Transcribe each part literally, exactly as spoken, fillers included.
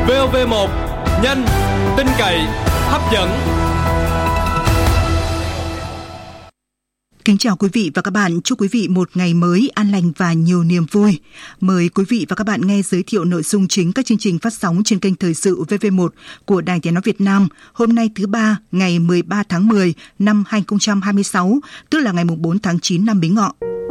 vê o vê một, nhanh, tin cậy, hấp dẫn. Kính chào quý vị và các bạn, chúc quý vị một ngày mới an lành và nhiều niềm vui. Mời quý vị và các bạn nghe giới thiệu nội dung chính các chương trình phát sóng trên kênh Thời sự vê vê một của Đài Tiếng nói Việt Nam hôm nay thứ ba ngày mười ba tháng mười năm hai nghìn không trăm hai mươi sáu, tức là ngày bốn tháng chín năm Bính Ngọ.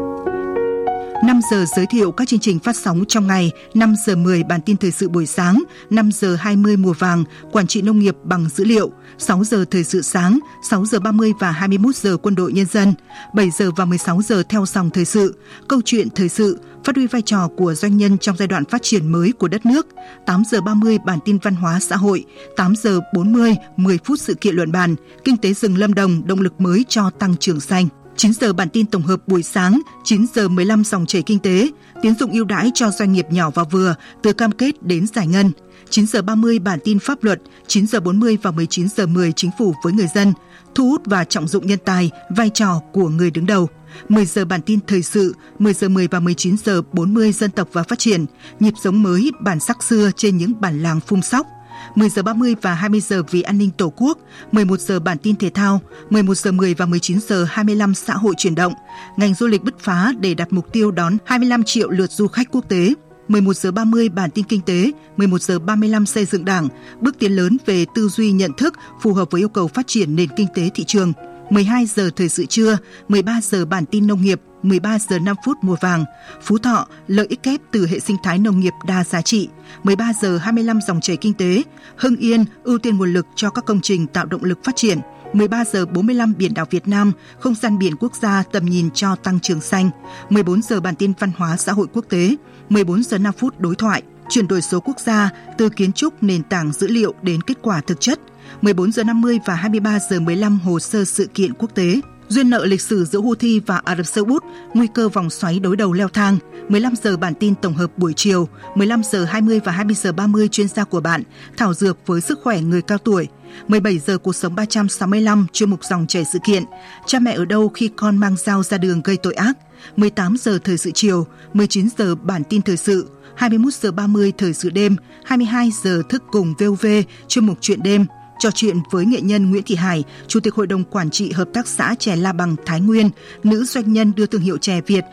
năm giờ giới thiệu các chương trình phát sóng trong ngày, năm giờ mười bản tin thời sự buổi sáng, năm giờ hai mươi mùa vàng, quản trị nông nghiệp bằng dữ liệu, sáu giờ thời sự sáng, sáu giờ ba mươi và hai mươi mốt giờ quân đội nhân dân, bảy giờ và mười sáu giờ theo dòng thời sự, câu chuyện thời sự, phát huy vai trò của doanh nhân trong giai đoạn phát triển mới của đất nước, tám giờ ba mươi bản tin văn hóa xã hội, tám giờ bốn mươi, mười phút sự kiện luận bàn, kinh tế rừng Lâm Đồng động lực mới cho tăng trưởng xanh. chín giờ bản tin tổng hợp buổi sáng, chín giờ mười lăm dòng chảy kinh tế, tín dụng ưu đãi cho doanh nghiệp nhỏ và vừa, từ cam kết đến giải ngân. chín giờ ba mươi bản tin pháp luật, chín giờ bốn mươi và mười chín giờ mười chính phủ với người dân, thu hút và trọng dụng nhân tài, vai trò của người đứng đầu. mười giờ bản tin thời sự, mười giờ mười và mười chín giờ bốn mươi dân tộc và phát triển, nhịp sống mới, bản sắc xưa trên những bản làng Phung Sóc. mười giờ ba mươi và hai mươi giờ vì an ninh Tổ quốc, mười một giờ bản tin thể thao, mười một giờ mười và mười chín giờ hai mươi lăm xã hội chuyển động. Ngành du lịch bứt phá để đặt mục tiêu đón hai mươi lăm triệu lượt du khách quốc tế. mười một giờ ba mươi bản tin kinh tế, mười một giờ ba mươi lăm xây dựng Đảng, bước tiến lớn về tư duy nhận thức phù hợp với yêu cầu phát triển nền kinh tế thị trường. mười hai giờ thời sự trưa, mười ba giờ bản tin nông nghiệp, mười ba giờ năm phút mùa vàng, Phú Thọ, lợi ích kép từ hệ sinh thái nông nghiệp đa giá trị, mười ba giờ hai mươi lăm dòng chảy kinh tế, Hưng Yên ưu tiên nguồn lực cho các công trình tạo động lực phát triển, mười ba giờ bốn mươi lăm biển đảo Việt Nam, không gian biển quốc gia tầm nhìn cho tăng trưởng xanh, mười bốn giờ bản tin văn hóa xã hội quốc tế, mười bốn giờ năm phút đối thoại, chuyển đổi số quốc gia từ kiến trúc nền tảng dữ liệu đến kết quả thực chất, mười bốn giờ năm mươi và hai mươi ba giờ mười lăm hồ sơ sự kiện quốc tế. Duyên nợ lịch sử giữa Houthi và Ả Rập Xê Út, nguy cơ vòng xoáy đối đầu leo thang. mười lăm giờ bản tin tổng hợp buổi chiều, mười lăm giờ hai mươi và hai mươi giờ ba mươi chuyên gia của bạn, thảo dược với sức khỏe người cao tuổi. mười bảy giờ cuộc sống ba trăm sáu mươi lăm, chuyên mục dòng chảy sự kiện, cha mẹ ở đâu khi con mang dao ra đường gây tội ác. mười tám giờ thời sự chiều, mười chín giờ bản tin thời sự, hai mươi mốt giờ ba mươi thời sự đêm, hai mươi hai giờ thức cùng vê o vê, chuyên mục chuyện đêm. Trò chuyện với nghệ nhân Nguyễn Thị Hải, Chủ tịch Hội đồng Quản trị Hợp tác xã chè La Bằng Thái Nguyên, nữ doanh nhân đưa thương hiệu chè Việt